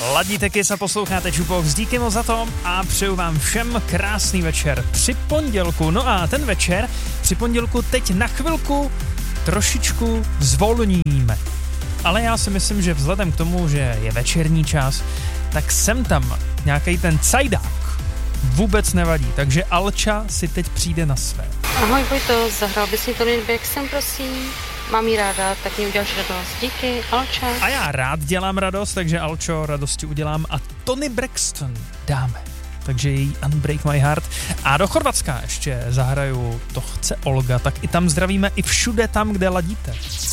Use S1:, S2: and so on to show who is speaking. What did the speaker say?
S1: Ladíte Kiss a posloucháte Jukebox. Díky moc za to a přeju vám všem krásný večer při pondělku. No a ten večer při pondělku teď na chvilku trošičku zvolníme. Ale já si myslím, že vzhledem k tomu, že je večerní čas, tak sem tam nějaký ten cajdák vůbec nevadí. Takže Alča si teď přijde na své.
S2: Ahoj Vojto, zahrál bys mi Tony Braxton, prosím? Mám jí ráda, tak mi uděláš radost. Díky, Alča.
S1: A já rád dělám radost, takže Alčo, radosti udělám a Tony Braxton dáme. Takže její Unbreak My Heart. A do Chorvatska ještě zahraju To chce Olga, tak i tam zdravíme i všude tam, kde ladíte.